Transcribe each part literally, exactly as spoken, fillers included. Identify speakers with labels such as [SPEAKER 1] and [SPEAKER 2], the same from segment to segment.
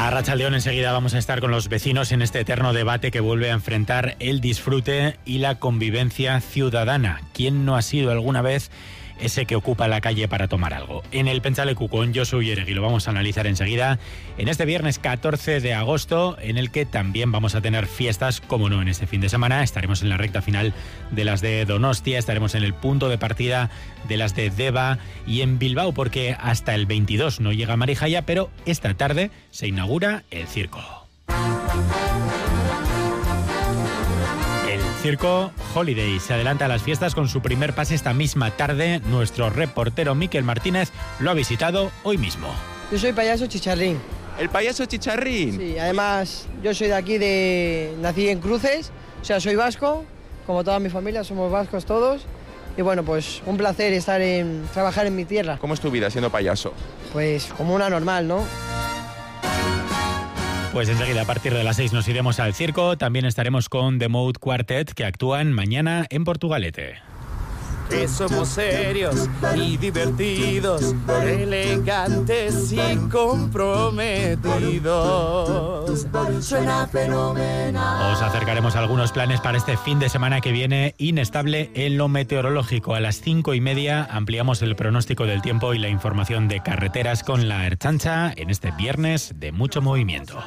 [SPEAKER 1] Arratsaldeón, enseguida vamos a estar con los vecinos en este eterno debate que vuelve a enfrentar el disfrute y la convivencia ciudadana. ¿Quién no ha sido alguna vez ese que ocupa la calle para tomar algo? En el Pentsaleku con Josu Yeregui lo vamos a analizar enseguida en este viernes catorce de agosto, en el que también vamos a tener fiestas, como no, en este fin de semana. Estaremos en la recta final de las de Donostia, estaremos en el punto de partida de las de Deba y en Bilbao, porque hasta el veintidós no llega Marijaya, pero esta tarde se inaugura el circo. Circo Holiday se adelanta a las fiestas con su primer pase esta misma tarde. Nuestro reportero Miquel Martínez lo ha visitado hoy mismo.
[SPEAKER 2] Yo soy payaso Chicharrín.
[SPEAKER 3] ¿El payaso Chicharrín?
[SPEAKER 2] Sí, además yo soy de aquí, de nací en Cruces, o sea, soy vasco, como toda mi familia, somos vascos todos. Y bueno, pues un placer estar en trabajar en mi tierra.
[SPEAKER 3] ¿Cómo es tu vida siendo payaso?
[SPEAKER 2] Pues como una normal, ¿no?
[SPEAKER 1] Pues enseguida, a partir de las seis, nos iremos al circo. También estaremos con The Mood Quartet, que actúan mañana en Portugalete.
[SPEAKER 4] Que somos serios y divertidos, elegantes y comprometidos. Suena fenomenal.
[SPEAKER 1] Os acercaremos a algunos planes para este fin de semana que viene, inestable en lo meteorológico. A las cinco y media ampliamos el pronóstico del tiempo y la información de carreteras con la Ertzaintza en este viernes de mucho movimiento.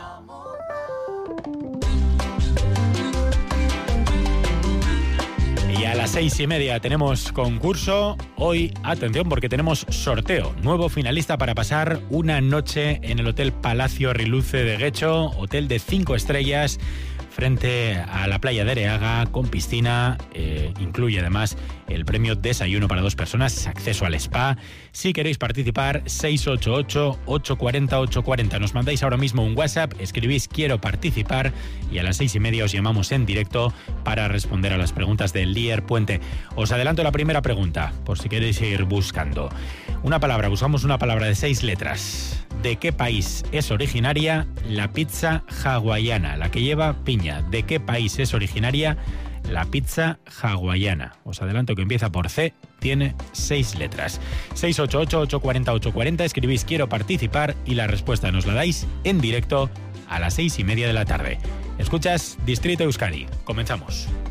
[SPEAKER 1] Y a las seis y media tenemos concurso. Hoy, atención, porque tenemos sorteo. Nuevo finalista para pasar una noche en el Hotel Palacio Riluce de Guecho, hotel de cinco estrellas, frente a la playa de Areaga, con piscina. Eh, incluye además el premio desayuno para dos personas, acceso al spa. Si queréis participar, seis ocho ocho, ocho cuatro cero, ocho cuatro cero. Nos mandáis ahora mismo un WhatsApp, escribís quiero participar y a las seis y media os llamamos en directo para responder a las preguntas del Lier Puente. Os adelanto la primera pregunta, por si queréis ir buscando. Una palabra, buscamos una palabra de seis letras. ¿De qué país es originaria la pizza hawaiana, la que lleva piña? ¿De qué país es originaria la pizza hawaiana? Os adelanto que empieza por C, tiene seis letras. seis ocho ocho, ocho cuatro cero, ocho cuatro cero, escribís quiero participar y la respuesta nos la dais en directo a las seis y media de la tarde. Escuchas Distrito Euskadi. Comenzamos.